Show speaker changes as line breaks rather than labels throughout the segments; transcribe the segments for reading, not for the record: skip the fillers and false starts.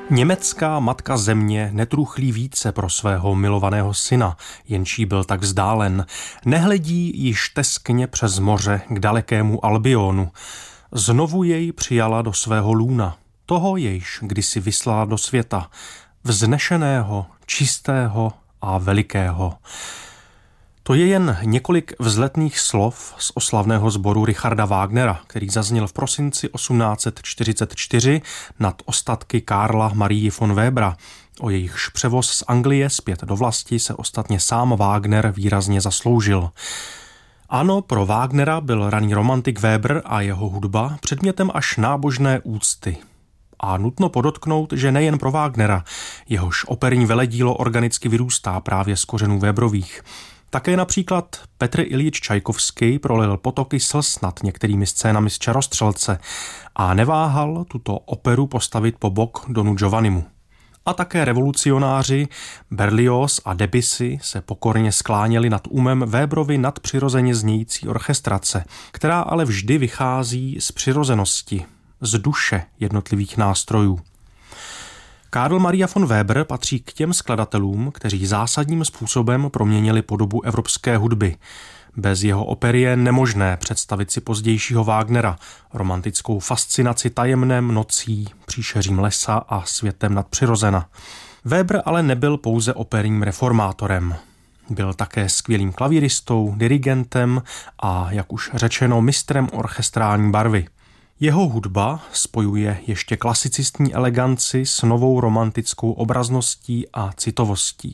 Německá matka země netruchlí více pro svého milovaného syna, jenž jí byl tak vzdálen. Nehledí již teskně přes moře k dalekému Albionu. Znovu jej přijala do svého lůna, toho jejž kdysi vyslala do světa, vznešeného, čistého a velikého. To je jen několik vzletných slov z oslavného sboru Richarda Wagnera, který zazněl v prosinci 1844 nad ostatky Karla Marie von Webera. O jejichž převoz z Anglie zpět do vlasti se ostatně sám Wagner výrazně zasloužil. Ano, pro Wagnera byl raný romantik Weber a jeho hudba předmětem až nábožné úcty. A nutno podotknout, že nejen pro Wagnera, jehož operní veledílo organicky vyrůstá právě z kořenů Weberových. Také například Petr Iljič Čajkovský prolil potoky slz nad některými scénami z Čarostřelce a neváhal tuto operu postavit po bok Donu Giovannimu. A také revolucionáři Berlioz a Debussy se pokorně skláněli nad umem Weberovy nadpřirozeně znějící orchestrace, která ale vždy vychází z přirozenosti, z duše jednotlivých nástrojů. Karl Maria von Weber patří k těm skladatelům, kteří zásadním způsobem proměnili podobu evropské hudby. Bez jeho opery je nemožné představit si pozdějšího Wagnera, romantickou fascinaci tajemnem nocí, příšeřím lesa a světem nadpřirozena. Weber ale nebyl pouze operním reformátorem. Byl také skvělým klavíristou, dirigentem a, jak už řečeno, mistrem orchestrální barvy. Jeho hudba spojuje ještě klasicistní eleganci s novou romantickou obrazností a citovostí.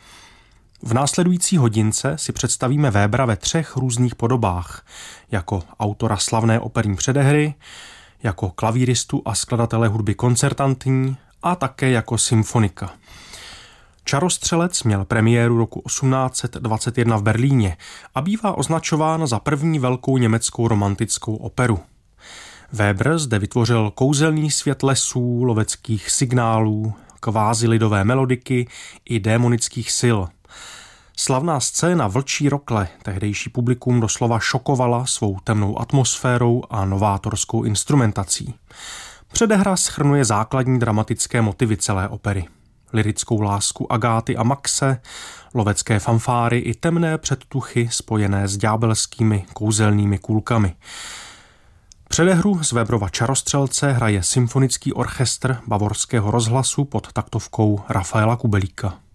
V následující hodince si představíme Webera ve 3 různých podobách, jako autora slavné operní předehry, jako klavíristu a skladatele hudby koncertantní a také jako symfonika. Čarostřelec měl premiéru roku 1821 v Berlíně a bývá označován za první velkou německou romantickou operu. Weber zde vytvořil kouzelný svět lesů, loveckých signálů, kvázi lidové melodiky i démonických sil. Slavná scéna Vlčí rokle tehdejší publikum doslova šokovala svou temnou atmosférou a novátorskou instrumentací. Předehra shrnuje základní dramatické motivy celé opery. Lyrickou lásku Agáty a Maxe, lovecké fanfáry i temné předtuchy spojené s ďábelskými kouzelnými kulkami. Předehru z Weberova Čarostřelce hraje symfonický orchestr Bavorského rozhlasu pod taktovkou Rafaela Kubelíka.